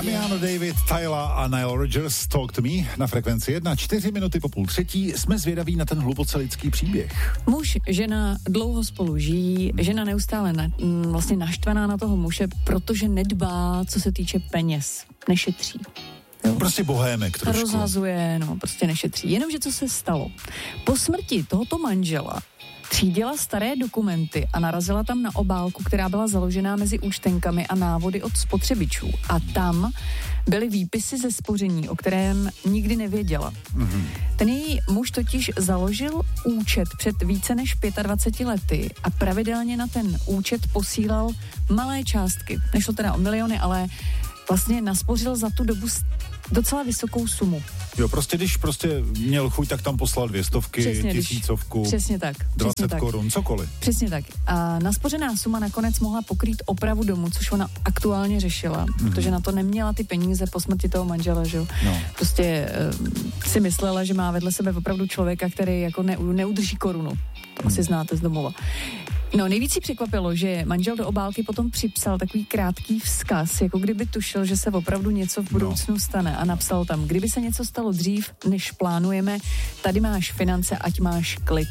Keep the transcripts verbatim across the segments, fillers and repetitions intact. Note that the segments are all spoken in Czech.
Miano David, Tyler a Nile Rodgers, Talk to Me na frekvenci jedna, čtyři minuty po půl třetí. Jsme zvědaví na ten hluboce lidský příběh. Muž, žena dlouho spolu žijí, žena neustále na, vlastně naštvaná na toho muže, protože nedbá, co se týče peněz, nešetří. Jo. Prostě bohémek trošku. Rozhazuje, no, prostě nešetří. Jenomže co se stalo? Po smrti tohoto manžela třídila staré dokumenty a narazila tam na obálku, která byla založená mezi účtenkami a návody od spotřebičů. A tam byly výpisy ze spoření, o kterém nikdy nevěděla. Mm-hmm. Ten její muž totiž založil účet před více než dvaceti pěti lety a pravidelně na ten účet posílal malé částky. Nešlo teda o miliony, ale vlastně naspořil za tu dobu docela vysokou sumu. Jo, prostě když prostě měl chuť, tak tam poslal dvě stovky, přesně, tisícovku, když, přesně tak, dvacet přesně korun, tak. cokoliv. Přesně tak. A naspořená suma nakonec mohla pokrýt opravu domu, což ona aktuálně řešila, mm-hmm. protože na to neměla ty peníze po smrti toho manžela, že jo. No. Prostě uh, si myslela, že má vedle sebe opravdu člověka, který jako ne, neudrží korunu. To asi znáte z domova. No, nejvíc jí překvapilo, že manžel do obálky potom připsal takový krátký vzkaz, jako kdyby tušil, že se opravdu něco v budoucnu stane a napsal tam, kdyby se něco stalo dřív, než plánujeme, tady máš finance, ať máš klid.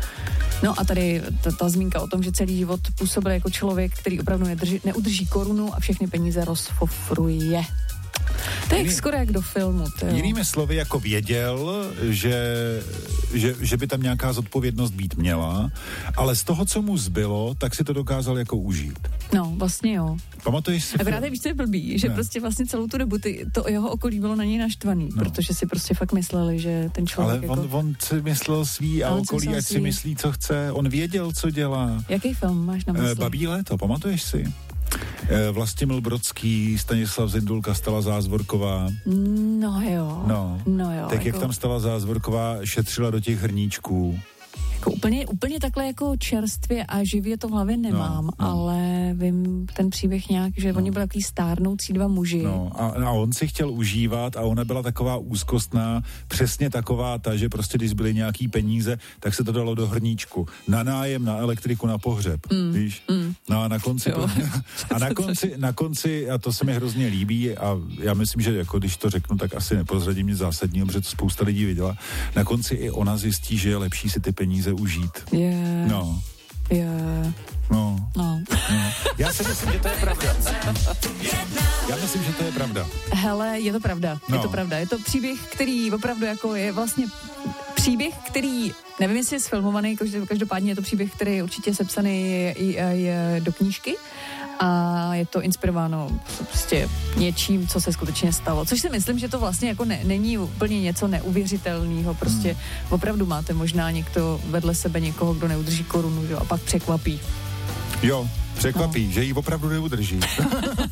No a tady ta, ta zmínka o tom, že celý život působil jako člověk, který opravdu nedrží, neudrží korunu a všechny peníze rozfofruje. To je Jiný, skoro jak do filmu. Jinými slovy, jako věděl, že, že, že by tam nějaká zodpovědnost být měla, ale z toho, co mu zbylo, tak si to dokázal jako užít. No, vlastně jo. Pamatuješ si? A právě víš, co je blbý, že ne. prostě vlastně celou tu dobu ty, to jeho okolí bylo na něj naštvaný, no. protože si prostě fakt mysleli, že ten člověk Ale on, jako... on si myslel svý a on okolí, ať si myslí, co chce. On věděl, co dělá. Jaký film máš na mysli? E, Babí léto, pamatuješ si? Vlastimil Brodský, Stanislav Zindulka, Stella Zázvorková. No jo. No, no jo. Tak jako... jak tam Stella Zázvorková šetřila do těch hrníčků. Jako úplně, úplně takhle jako čerstvě a živě to v hlavě nemám, no, no. ale vím ten příběh nějak, že no. oni byli takový stárnoucí dva muži. No a, a on si chtěl užívat a ona byla taková úzkostná, přesně taková ta, že prostě když byly nějaký peníze, tak se to dalo do hrníčku. Na nájem, na elektriku, na pohřeb, mm, víš? Mm. No a na konci, to, a na konci, na konci, a to se mi hrozně líbí a já myslím, že jako když to řeknu, tak asi neprozradím nic zásadního, protože to spousta lidí viděla. Na konci i ona zjistí, že je lepší si ty peníze užít. Yeah. No. Yeah. No. No. no. Já si myslím, že to je pravda. Já myslím, že to je pravda. Hele, je to pravda. No. Je to pravda. Je to příběh, který opravdu jako je vlastně příběh, který, nevím, jestli je sfilmovaný, každopádně je to příběh, který je určitě sepsaný je, je, je do knížky a je to inspirováno prostě něčím, co se skutečně stalo. Což si myslím, že to vlastně jako ne, není úplně něco neuvěřitelného. Prostě hmm. opravdu máte možná někdo vedle sebe někoho, kdo neudrží korunu, že? A pak překvapí. Jo, překvapí, no. že ji opravdu neudrží.